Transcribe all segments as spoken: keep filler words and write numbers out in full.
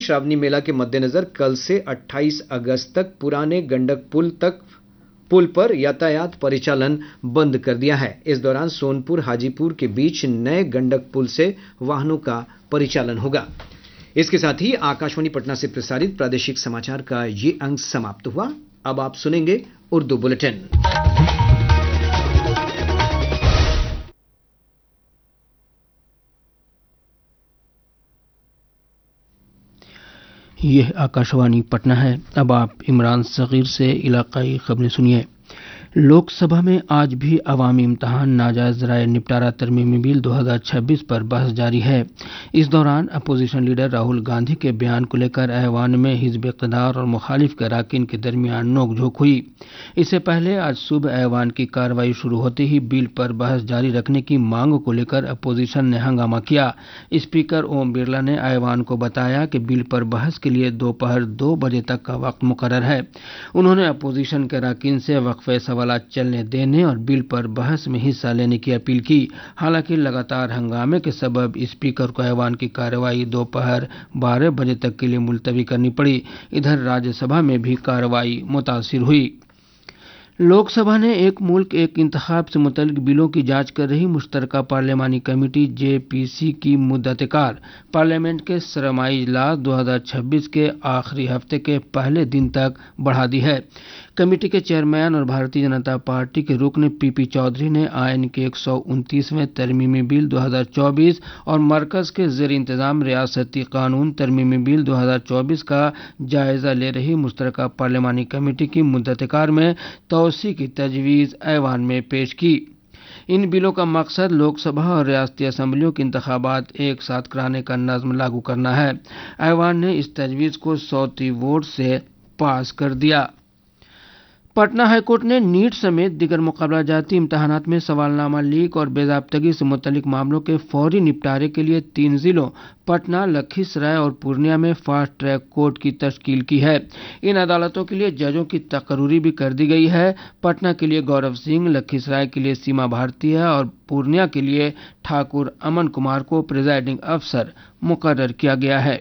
श्रावणी मेला के मद्देनजर कल से अट्ठाईस अगस्त तक पुराने गंडक पुल तक पुल पर यातायात परिचालन बंद कर दिया है। इस दौरान सोनपुर हाजीपुर के बीच नए गंडक पुल से वाहनों का परिचालन होगा। इसके साथ ही आकाशवाणी पटना से प्रसारित प्रादेशिक समाचार का ये अंक समाप्त हुआ। अब आप सुनेंगे उर्दू बुलेटिन। यह आकाशवाणी पटना है। अब आप इमरान सगीर से इलाकाई खबरें सुनिए। लोकसभा में आज भी अवामी इम्तहान नाजायज राय निपटारा तरमीमी बिल दो हज़ार छब्बीस पर बहस जारी है। इस दौरान अपोजिशन लीडर राहुल गांधी के बयान को लेकर ऐवान में हिज़्ब इक़्तिदार और मुखालिफ के अरकान के दरमियान नोकझोंक हुई। इससे पहले आज सुबह ऐवान की कार्रवाई शुरू होते ही बिल पर बहस जारी रखने की मांग को लेकर अपोजिशन ने हंगामा किया। स्पीकर ओम बिरला ने ऐवान को बताया कि बिल पर बहस के लिए दोपहर दो बजे तक का वक्त मुकर्रर है। उन्होंने अपोजिशन के अरकान से वक्फे सवाल चलने देने और बिल पर बहस में हिस्सा लेने की अपील की। हालांकि लगातार हंगामे के सबब स्पीकर को ऐवान की कार्रवाई दोपहर बारह बजे तक के लिए मुलतवी करनी पड़ी। इधर राज्यसभा में भी कार्रवाई मुतासिर हुई। लोकसभा ने एक मुल्क एक इंतखाब से मुतल्लिक बिलों की जांच कर रही मुश्तरका parliamentary committee J P C की मुद्दत-ए-कार पार्लियामेंट के सरमाई इजलास दो हज़ार छब्बीस के आखिरी हफ्ते के पहले दिन तक बढ़ा दी है। कमेटी के चेयरमैन और भारतीय जनता पार्टी के रुकन पी पी चौधरी ने आईन के एक सौ उनतीसवें तरमीमी बिल दो हज़ार चौबीस और मरकज के ज़ेर इंतजाम रियासती कानून तरमीमी बिल दो हज़ार चौबीस का जायजा ले रही मुश्तरका पार्लियामानी कमेटी की मुद्दत-ए-कार में तौसी की तजवीज़ ऐवान में पेश की। इन बिलों का मकसद लोकसभा और रियासती असम्बलियों के इंतखाबात एक साथ कराने का नज़्म लागू करना है। ऐवान ने इस तजवीज़ को सौती वोट से पास कर दिया। पटना हाईकोर्ट ने नीट समेत दिगर मुकाबला जाती इम्तहानात में सवालनामा लीक और बेज़ाब्तगी से मुतल्लिक मामलों के फौरी निपटारे के लिए तीन जिलों पटना, लखीसराय और पूर्णिया में फास्ट ट्रैक कोर्ट की तश्कील की है। इन अदालतों के लिए जजों की तकर्रूरी भी कर दी गई है। पटना के लिए गौरव सिंह, लखीसराय के लिए सीमा भारतीय और पूर्णिया के लिए ठाकुर अमन कुमार को प्रिजाइडिंग अफसर मुकर्रर किया गया है।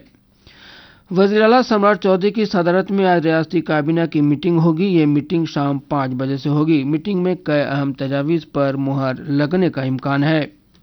वज़ीर आला सम्राट चौधरी की सदारत में आज रियासती काबीना की मीटिंग होगी। ये मीटिंग शाम पाँच बजे से होगी। मीटिंग में कई अहम तजावीज़ पर मुहर लगने का इम्कान है।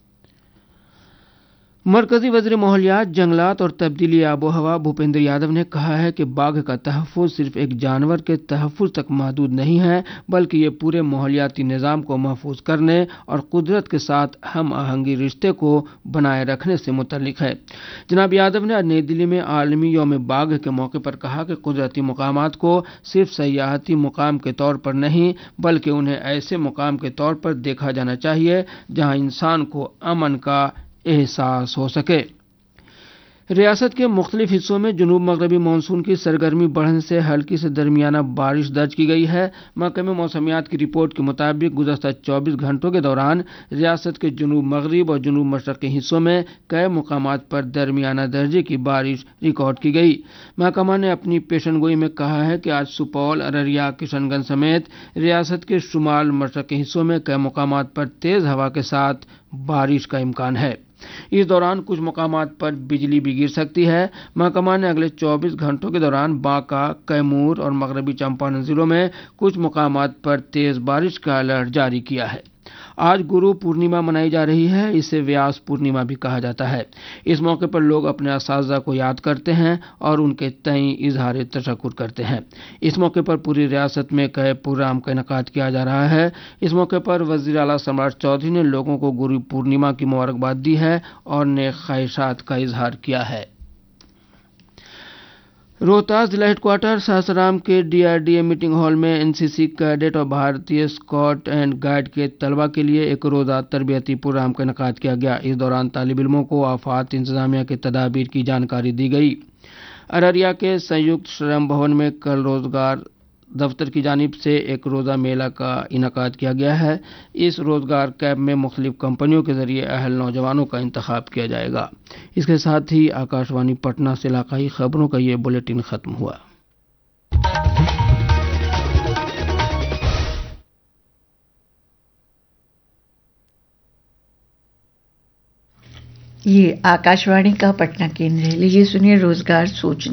मरकजी वज़ीर माहौलियात, जंगलात और तब्दीली आबो हवा भूपेंद्र यादव ने कहा है कि बाघ का तहफ़्फ़ुज़ सिर्फ एक जानवर के तहफ़्फ़ुज़ तक महदूद नहीं है, बल्कि ये पूरे माहौलियाती निज़ाम को महफूज करने और कुदरत के साथ हम आहंगी रिश्ते को बनाए रखने से मुतल्लिक है। जनाब यादव ने आज नई दिल्ली में आलमी यौम बाघ के मौके पर कहा कि कुदरती मकामात को सिर्फ सयाहती मुकाम के तौर पर नहीं, बल्कि उन्हें ऐसे मुकाम के तौर पर देखा जाना चाहिए जहाँ इंसान को अमन का एहसास हो सके। रियासत के मुख्तलिफ हिस्सों में जुनूब मगरबी मानसून की सरगर्मी बढ़ने से हल्की से दरमियाना बारिश दर्ज की गई है। महकमे मौसमियात की रिपोर्ट के मुताबिक गुज़श्ता चौबीस घंटों के दौरान रियासत के जुनूब मगरब और जुनूब मशरक़ी हिस्सों में कई मुकामात पर दरमियाना दर्जे की बारिश रिकॉर्ड की गई। महकमा ने अपनी पेशनगोई में कहा है कि आज सुपौल, अररिया, किशनगंज समेत रियासत के शुमाल मशरक़ी हिस्सों में कई मुकामात पर तेज़ हवा के साथ बारिश का इम्कान है। इस दौरान कुछ मुकामात पर बिजली भी गिर सकती है। महकमा ने अगले चौबीस घंटों के दौरान बांका, कैमूर और मगरबी चंपारण जिलों में कुछ मुकामात पर तेज बारिश का अलर्ट जारी किया है। आज गुरु पूर्णिमा मनाई जा रही है। इसे व्यास पूर्णिमा भी कहा जाता है। इस मौके पर लोग अपने असातिज़ा को याद करते हैं और उनके तई इजहार तशक्कुर करते हैं। इस मौके पर पूरी रियासत में कई प्रोग्राम का इनेकाद किया जा रहा है। इस मौके पर वज़ीर आला सम्राट चौधरी ने लोगों को गुरु पूर्णिमा की मुबारकबाद दी है और नेक ख्वाहिशात का इजहार किया है। रोहतास जिला हेडक्वार्टर सासाराम के D R D a meeting hall में एन सी सी कैडेट और भारतीय स्काउट एंड गाइड के तलबा के लिए एक रोज़ा तरबियती प्रोग्राम का इनेकाद किया गया। इस दौरान तालिब इल्मों को आफात इंतजामिया के तदाबीर की जानकारी दी गई। अररिया के संयुक्त श्रम भवन में कल रोजगार दफ्तर की जानिब से एक रोज़ा मेला का इनेकाद किया गया है। इस रोज़गार कैंप में मुख्तलिफ कंपनियों के जरिए अहल नौजवानों का इंतखाब किया जाएगा। इसके साथ ही आकाशवाणी पटना से इलाकाई खबरों का ये बुलेटिन ख़त्म हुआ। ये आकाशवाणी का पटना केंद्र है। लीजिए सुनिए रोजगार सूचना।